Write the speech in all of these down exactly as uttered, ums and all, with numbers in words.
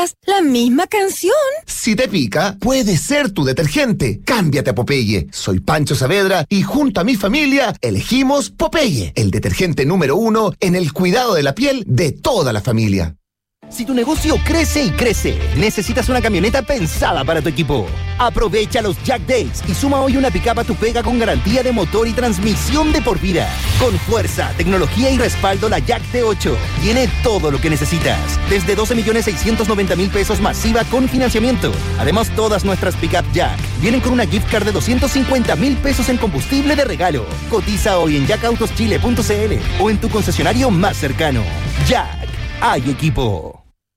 días la misma canción. Si te pica, puede ser tu detergente. Cámbiate a Popeye. Soy Pancho Saavedra y junto a mi familia elegimos Popeye, el detergente número uno en el cuidado de la piel de toda la familia. Si tu negocio crece y crece, necesitas una camioneta pensada para tu equipo. Aprovecha los Jack Days y suma hoy una pick-up a tu pega con garantía de motor y transmisión de por vida. Con fuerza, tecnología y respaldo, la Jack T ocho tiene todo lo que necesitas. Desde doce millones seiscientos noventa mil pesos masiva con financiamiento. Además, todas nuestras pick-up Jack vienen con una gift card de doscientos cincuenta mil pesos en combustible de regalo. Cotiza hoy en jack autos chile punto c l o en tu concesionario más cercano. Jack, hay equipo.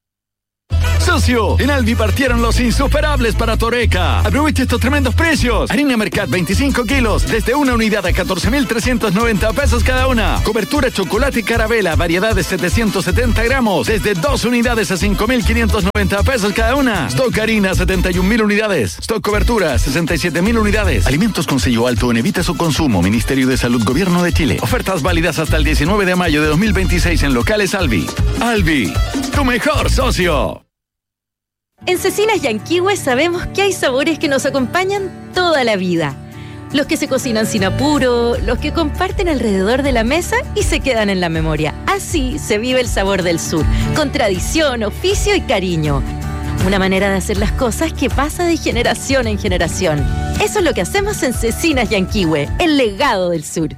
Socio, en Albi partieron los insuperables para Toreca. Aprovecha estos tremendos precios. Harina Mercat veinticinco kilos, desde una unidad a catorce mil trescientos noventa pesos cada una. Cobertura chocolate y carabela, variedad de setecientos setenta gramos, desde dos unidades a cinco mil quinientos noventa pesos cada una. Stock harina, setenta y un mil unidades. Stock cobertura, sesenta y siete mil unidades. Alimentos con sello alto en Evita su consumo. Ministerio de Salud, Gobierno de Chile. Ofertas válidas hasta el diecinueve de mayo de dos mil veintiséis en locales Albi. Albi, tu mejor socio. En Cecinas Yanquihue sabemos que hay sabores que nos acompañan toda la vida. Los que se cocinan sin apuro, los que comparten alrededor de la mesa y se quedan en la memoria. Así se vive el sabor del sur, con tradición, oficio y cariño. Una manera de hacer las cosas que pasa de generación en generación. Eso es lo que hacemos en Cecinas Yanquihue, el legado del sur.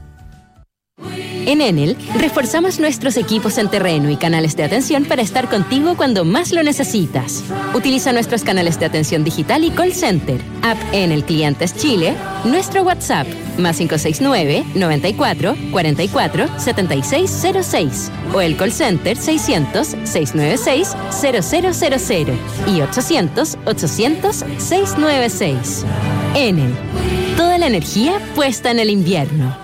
En Enel, reforzamos nuestros equipos en terreno y canales de atención para estar contigo cuando más lo necesitas. Utiliza nuestros canales de atención digital y call center, app Enel Clientes Chile, nuestro WhatsApp, más cinco seis nueve, noventa y cuatro, cuarenta y cuatro, setenta y seis cero seis, o el call center seiscientos, seiscientos noventa y seis, cero cero cero cero y ochocientos, ochocientos, seiscientos noventa y seis. Enel, toda la energía puesta en el invierno.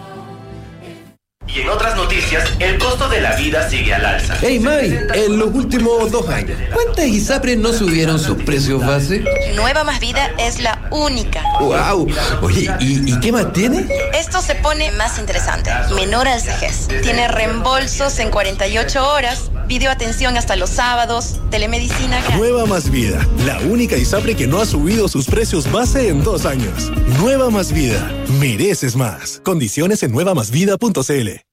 Y en otras noticias, el costo de la vida sigue al alza. Hey May, en los últimos dos años, ¿cuántas ISAPRES no subieron sus precios base? Nueva Más Vida es la única. ¡Wow! Oye, ¿y, ¿y qué más tiene? Esto se pone más interesante. Menor al vejez. Tiene reembolsos en cuarenta y ocho horas, videoatención hasta los sábados, telemedicina gratis. Nueva Más Vida, la única ISAPRE que no ha subido sus precios base en dos años. Nueva Más Vida, mereces más. Condiciones en nueva más vida punto c l.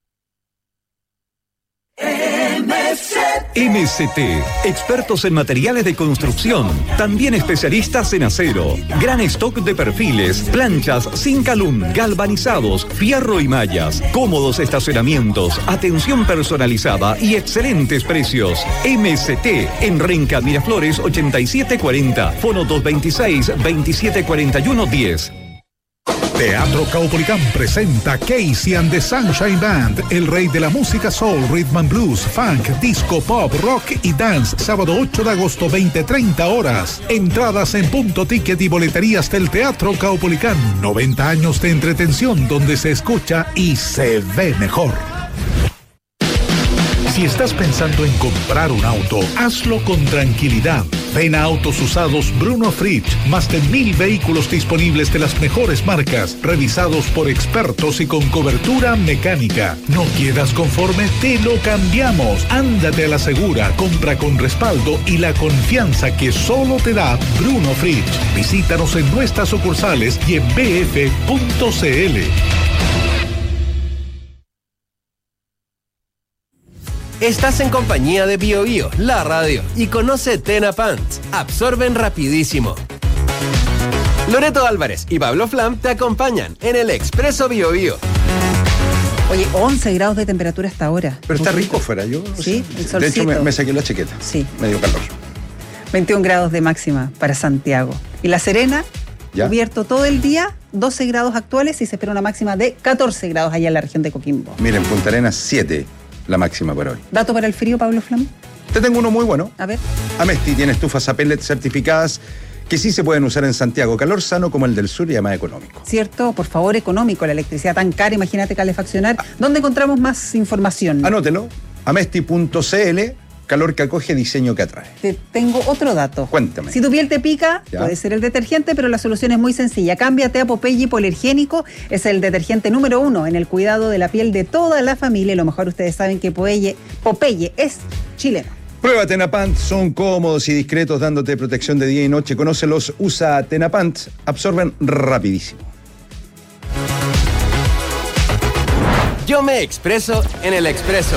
M C T, expertos en materiales de construcción, también especialistas en acero, gran stock de perfiles, planchas, Zincalum, galvanizados, fierro y mallas, cómodos estacionamientos, atención personalizada y excelentes precios. M C T, en Renca Miraflores ochenta y siete cuarenta, fono dos veintiséis, veintisiete cuarenta y uno diez. Teatro Caupolicán presenta Casey and the Sunshine Band, el rey de la música soul, rhythm and blues, funk, disco, pop, rock y dance, sábado ocho de agosto, veinte treinta horas. Entradas en Punto Ticket y boleterías del Teatro Caupolicán. noventa años de entretención donde se escucha y se ve mejor. Si estás pensando en comprar un auto, hazlo con tranquilidad. Ven a Autos Usados Bruno Fritsch. Más de mil vehículos disponibles de las mejores marcas, revisados por expertos y con cobertura mecánica. ¿No quedas conforme? Te lo cambiamos. Ándate a la segura, compra con respaldo y la confianza que solo te da Bruno Fritsch. Visítanos en nuestras sucursales y en b f punto c l. Estás en compañía de Bio Bio, la radio, y conoce Tena Pants. Absorben rapidísimo. Loreto Álvarez y Pablo Flam te acompañan en el Expreso Bio Bio. Oye, once grados de temperatura hasta ahora. Pero está rico fuera, yo. Sí, el solcito. De hecho, me, me saqué la chaqueta. Sí. Me dio calor. veintiún grados de máxima para Santiago. Y La Serena, ¿ya? Cubierto todo el día, doce grados actuales y se espera una máxima de catorce grados allá en la región de Coquimbo. Miren, Punta Arenas, siete. La máxima para hoy. ¿Dato para el frío, Pablo Flam? Te tengo uno muy bueno. A ver. Amesti tiene estufas a pellet certificadas que sí se pueden usar en Santiago. Calor sano como el del sur y además económico. Cierto, por favor, económico. La electricidad tan cara, imagínate calefaccionar. Ah. ¿Dónde encontramos más información? Anótelo. amesti punto c l. Calor que acoge, diseño que atrae. Te tengo otro dato. Cuéntame. Si tu piel te pica, ¿ya? Puede ser el detergente, pero la solución es muy sencilla. Cámbiate a Popeye Hipoalergénico. Es el detergente número uno en el cuidado de la piel de toda la familia. Y lo mejor, ustedes saben que Popeye, Popeye es chileno. Prueba Tenapant, son cómodos y discretos dándote protección de día y noche. Conócelos, usa Tenapant, absorben rapidísimo. Yo me expreso en el Expreso.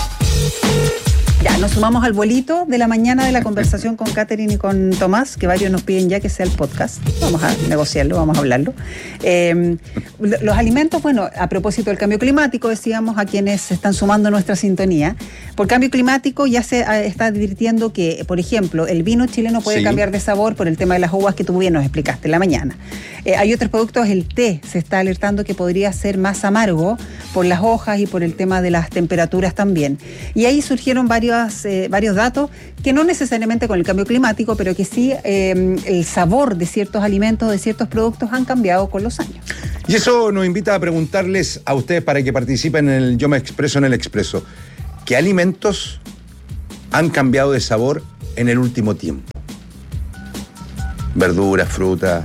Ya, nos sumamos al bolito de la mañana de la conversación con Catherine y con Tomás, que varios nos piden ya que sea el podcast. Vamos a negociarlo, vamos a hablarlo. Eh, los alimentos, bueno, a propósito del cambio climático, decíamos a quienes se están sumando a nuestra sintonía, por cambio climático ya se está advirtiendo que, por ejemplo, el vino chileno puede sí. cambiar de sabor por el tema de las uvas que tú bien nos explicaste en la mañana. Eh, hay otros productos, el té se está alertando que podría ser más amargo por las hojas y por el tema de las temperaturas también. Y ahí surgieron varios Eh, varios datos que no necesariamente con el cambio climático, pero que sí eh, el sabor de ciertos alimentos, de ciertos productos han cambiado con los años. Y eso nos invita a preguntarles a ustedes para que participen en el Yo me expreso en el Expreso. ¿Qué alimentos han cambiado de sabor en el último tiempo? Verduras, frutas.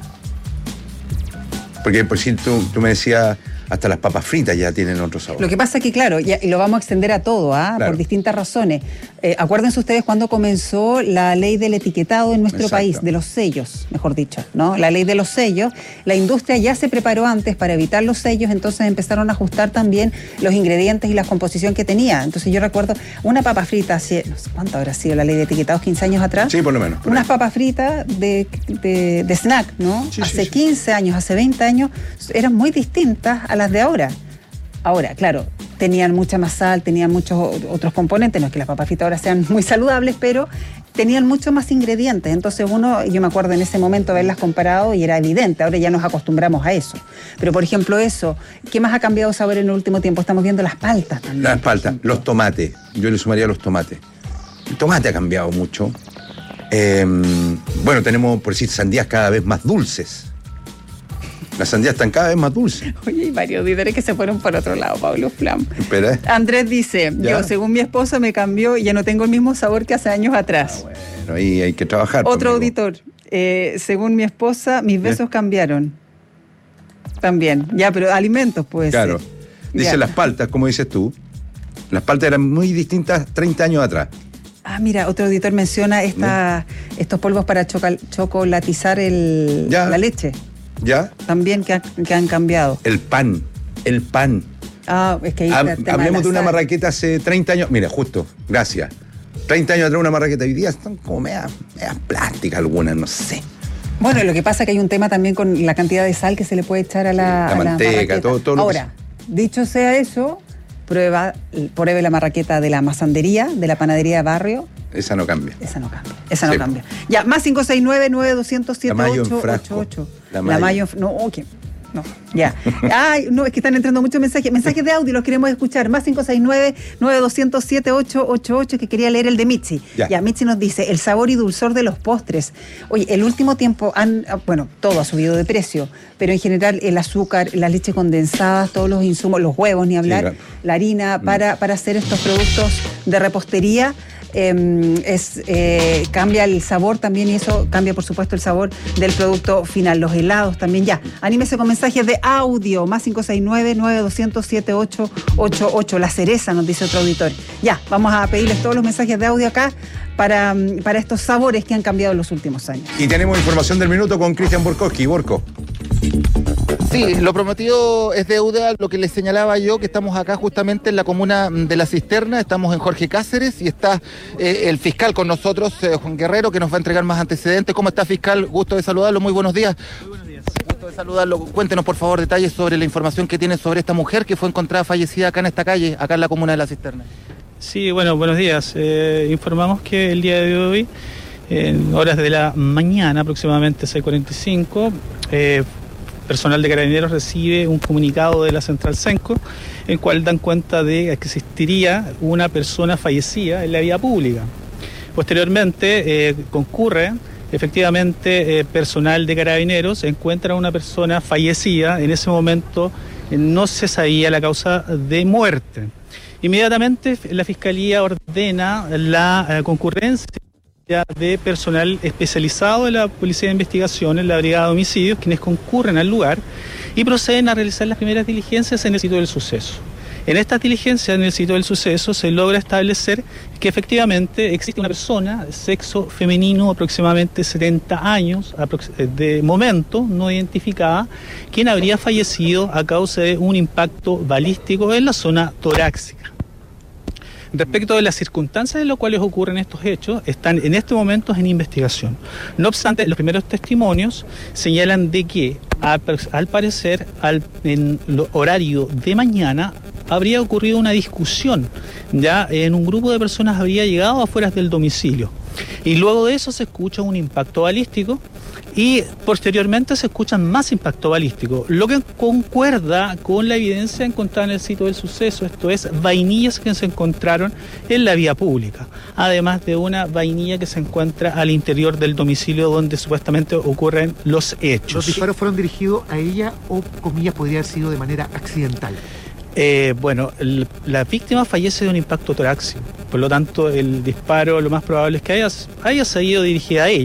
Porque por cierto, tú, tú me decías... Hasta las papas fritas ya tienen otro sabor. Lo que pasa es que, claro, ya, y lo vamos a extender a todo, ¿ah? Claro. Por distintas razones. Eh, acuérdense ustedes cuando comenzó la ley del etiquetado en nuestro Exacto. país, de los sellos, mejor dicho, ¿no? La ley de los sellos, la industria ya se preparó antes para evitar los sellos, entonces empezaron a ajustar también los ingredientes y la composición que tenía. Entonces yo recuerdo una papa frita, hace, no sé cuánto habrá sido la ley de etiquetados, quince años atrás. Sí, por lo menos. Por unas papas fritas de, de, de snack, ¿no? Sí, hace sí, sí. quince años, hace veinte años, eran muy distintas a las de ahora. Ahora, claro, tenían mucha más sal, tenían muchos otros componentes, no es que las papas fritas ahora sean muy saludables, pero tenían muchos más ingredientes. Entonces uno, yo me acuerdo en ese momento haberlas comparado y era evidente, ahora ya nos acostumbramos a eso. Pero por ejemplo eso, ¿qué más ha cambiado sabor en el último tiempo? Estamos viendo las paltas también. Las paltas, los tomates, yo le sumaría los tomates. El tomate ha cambiado mucho. Eh, bueno, tenemos, por decir, sandías cada vez más dulces. Las sandías están cada vez más dulces. Oye, hay varios auditores que se fueron por otro lado, Pablo Flam. Espera. Andrés dice, ¿Ya? yo según mi esposa me cambió y ya no tengo el mismo sabor que hace años atrás. Ah, bueno, ahí hay que trabajar. Otro conmigo. auditor, eh, según mi esposa, mis besos ¿Eh? cambiaron. También, ya, pero alimentos puede claro. ser. Claro, dice ya. las paltas, como dices tú. Las paltas eran muy distintas treinta años atrás. Ah, mira, otro auditor menciona esta, estos polvos para chocal, chocolatizar el, la leche. ¿Ya? También que, ha, que han cambiado. El pan, el pan. Ah, es que ahí ha, Hablemos de, de una marraqueta hace treinta años. Mira, justo, gracias. treinta años atrás una marraqueta. Hoy día están como medias, medias plásticas algunas, no sé. Bueno, lo que pasa es que hay un tema también con la cantidad de sal que se le puede echar a la, sí, la a manteca, la todo, todo lo Ahora, que... dicho sea eso, prueba, pruebe la marraqueta de la masandería, de la panadería de barrio. Esa no cambia. Esa no cambia. Esa no sí. cambia. Ya, más cinco seis nueve, nueve dos cero siete, ocho ocho ocho. La mayo. La mayo. No, ok. No, ya. Ay, no, es que están entrando muchos mensajes. Mensajes de audio, los queremos escuchar. Más cinco seis nueve, nueve dos cero siete, ocho ocho ocho, que quería leer el de Mitzi. Ya. ya, Mitzi nos dice, el sabor y dulzor de los postres. Oye, el último tiempo han, bueno, todo ha subido de precio, pero en general el azúcar, la leche condensada, todos los insumos, los huevos, ni hablar, sí, claro. la harina, para, para hacer estos productos de repostería, Eh, es, eh, cambia el sabor también y eso cambia por supuesto el sabor del producto final. Los helados también, ya, anímese con mensajes de audio, más cinco seis nueve, nueve dos cero siete, ocho ocho ocho. La cereza, nos dice otro auditor. Ya, vamos a pedirles todos los mensajes de audio acá para, para estos sabores que han cambiado en los últimos años. Y tenemos información del minuto con Cristian Borkowski. Borco. Sí, lo prometido es deuda, lo que les señalaba yo, que estamos acá justamente en la comuna de La Cisterna, estamos en Jorge Cáceres y está eh, el fiscal con nosotros, eh, Juan Guerrero, que nos va a entregar más antecedentes. ¿Cómo está, fiscal? Gusto de saludarlo, muy buenos días. Muy buenos días. Gusto de saludarlo. Cuéntenos, por favor, detalles sobre la información que tiene sobre esta mujer que fue encontrada fallecida acá en esta calle, acá en la comuna de La Cisterna. Sí, bueno, buenos días. Eh, informamos que el día de hoy, en horas de la mañana, aproximadamente seis cuarenta y cinco, eh, personal de Carabineros recibe un comunicado de la Central Senco, en el cual dan cuenta de que existiría una persona fallecida en la vía pública. Posteriormente eh, concurre, efectivamente, eh, personal de Carabineros encuentra a una persona fallecida. En ese momento eh, no se sabía la causa de muerte. Inmediatamente la Fiscalía ordena la eh, concurrencia de personal especializado de la Policía de Investigaciones, la Brigada de Homicidios, quienes concurren al lugar y proceden a realizar las primeras diligencias en el sitio del suceso. En estas diligencias, en el sitio del suceso, se logra establecer que efectivamente existe una persona de sexo femenino, aproximadamente setenta años, de momento no identificada, quien habría fallecido a causa de un impacto balístico en la zona torácica. Respecto de las circunstancias en las cuales ocurren estos hechos, están en este momento en investigación. No obstante, los primeros testimonios señalan de que, a, al parecer, al, en el horario de mañana, habría ocurrido una discusión. Ya en un grupo de personas habría llegado afuera del domicilio. Y luego de eso se escucha un impacto balístico y posteriormente se escuchan más impacto balístico, lo que concuerda con la evidencia encontrada en el sitio del suceso, esto es, vainillas que se encontraron en la vía pública, además de una vainilla que se encuentra al interior del domicilio donde supuestamente ocurren los hechos. ¿Los disparos fueron dirigidos a ella o, comillas, podría haber sido de manera accidental? Eh, bueno, el, la víctima fallece de un impacto torácico, por lo tanto el disparo lo más probable es que haya, haya sido dirigida a ella.